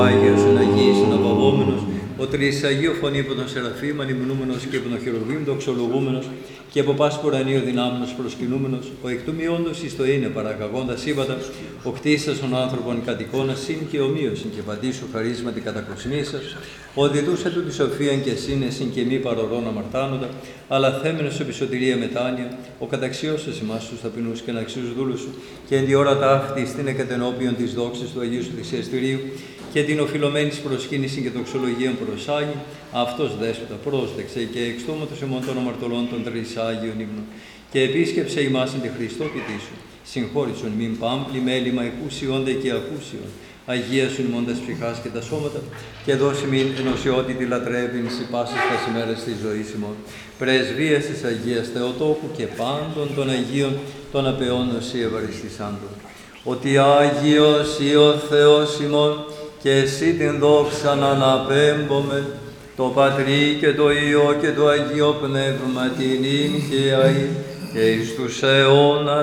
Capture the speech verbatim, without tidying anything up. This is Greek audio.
Άγιος εν Αγίης εν απαγόμενος, ο τρεις Αγίου φωνή από τον Σεραφείμ, ανυμνούμενος και από τον Χερουβίμ δοξολογούμενος, και από πάση πουρανίου δυνάμενος προσκυνούμενος, ο εκ του μειόντος εις το είναι παρακαγώντας ύβατα, ο κτίσας των άνθρωπων κατοικώνας συν και ομοίωσιν και πατήσου χαρίσματι κατακοσμήσας, ο διδούσα του τη σοφίαν και σύνεσιν και μη παρορών αμαρτάνοντα, αλλά θέμενος επισωτηρία μετάνοια, ο καταξιώσας ημάς τους ταπεινούς και αναξίους δούλους σου, και εν τη ώρα ταύτη στην εκατενόπιον της δόξης του Αγίου σου θυσιαστηρίου, και την οφειλωμένης προσκύνηση και δοξολογίων προσάγει, αυτός δέσποτα πρόσδεξε και εξ τόματος ημών των αμαρτωλών των τρισάγιων ύμνων, και επίσκεψε ημάς εν τη Χριστό ποιητή σου. Συγχώρησον μην πάμπλη με έλλειμμα εκούσιόνται και ακούσιον. Αγίασον ημών τας ψυχάς και τα σώματα, και δώσει μην ενωσιότητη λατρεύειν σε πάσης τας ημέρας της ζωής ημών. Πρεσβείας της Αγίας Θεοτόκου και πάντων των Αγίων των απεών οσί ευαριστησάντων. Ότι Άγιος ή ο Θεός ημών, και εσύ την δόξα να αναπέμπομε, το Πατρί και το Υιό και το Αγίο Πνεύμα την ίν και αΐ και εις τους αιώνας